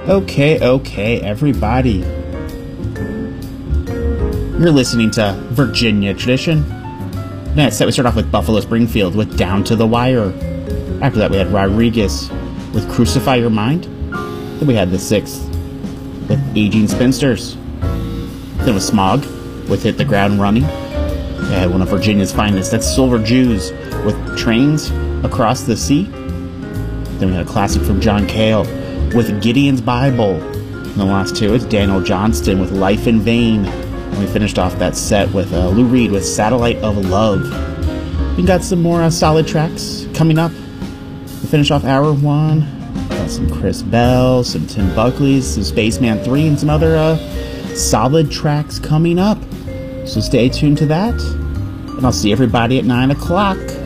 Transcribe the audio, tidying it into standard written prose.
Okay, everybody. You're listening to Virginia Tradition. Next, we start off with Buffalo Springfield with Down to the Wire. After that, we had Rodriguez with Crucify Your Mind. Then we had The Sixth with Aging Spinsters. Then with Smog with Hit the Ground Running. We had one of Virginia's finest, that's Silver Jews with Trains Across the Sea. Then we had a classic from John Cale with Gideon's Bible. And the last two is Daniel Johnston with Life in Vain. And we finished off that set with Lou Reed with Satellite of Love. We got some more solid tracks coming up. We finish off hour one. Got some Chris Bell, some Tim Buckley, some Spaceman 3, and some other solid tracks coming up. So stay tuned to that. And I'll see everybody at 9 o'clock.